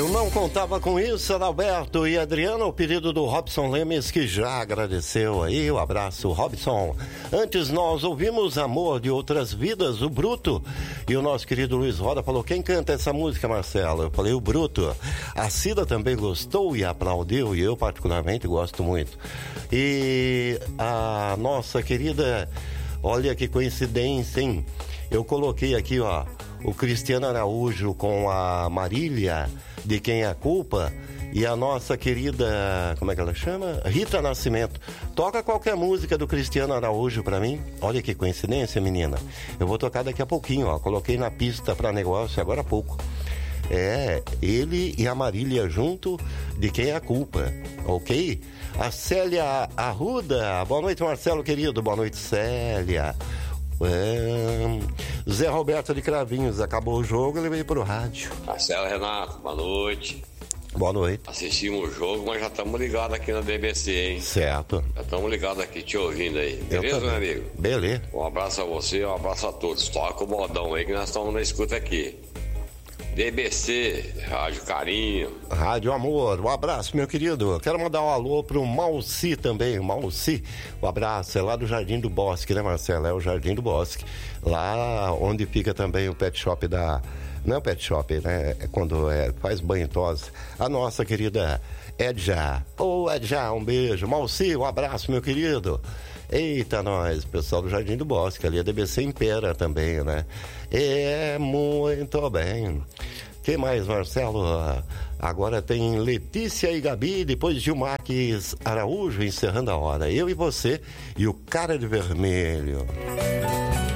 Eu não contava com isso, Adalberto e Adriano, o pedido do Robson Lemes, que já agradeceu aí, o abraço, Robson. Antes nós ouvimos Amor de Outras Vidas, o Bruto, e o nosso querido Luiz Roda falou, quem canta essa música, Marcelo? Eu falei, o Bruto. A Cida também gostou e aplaudiu, e eu particularmente gosto muito. E a nossa querida, olha que coincidência, hein? Eu coloquei aqui, ó, o Cristiano Araújo com a Marília, de Quem é a Culpa, e a nossa querida, como é que ela chama? Rita Nascimento. Toca qualquer música do Cristiano Araújo pra mim. Olha que coincidência, menina. Eu vou tocar daqui a pouquinho, ó. Coloquei na pista pra negócio agora há pouco. É, ele e a Marília junto, de Quem é a Culpa, ok? A Célia Arruda. Boa noite, Marcelo, querido. Boa noite, Célia. Zé Roberto de Cravinhos, acabou o jogo, ele veio pro rádio. Marcelo, Renato, boa noite. Boa noite. Assistimos o jogo, mas já estamos ligados aqui na BBC, hein? Certo. Já estamos ligados aqui, te ouvindo aí. Beleza, meu amigo? Beleza. Um abraço a você, um abraço a todos. Toca o modão aí que nós estamos na escuta aqui. BBC, Rádio Carinho. Rádio Amor, um abraço, meu querido. Quero mandar um alô pro Malci também, Malci. Um abraço, é lá do Jardim do Bosque, né, Marcelo? É o Jardim do Bosque. Lá onde fica também o pet shop da... Não é o pet shop, né? É quando faz banho e tosse. A nossa querida Edja. Ô, Edja, um beijo. Malci, um abraço, meu querido. Eita, nós, pessoal do Jardim do Bosque, ali a DBC impera também, né? É, muito bem. Quem mais, Marcelo? Agora tem Letícia e Gabi, depois Gilmarques Araújo, encerrando a hora. Eu e você e o Cara de Vermelho.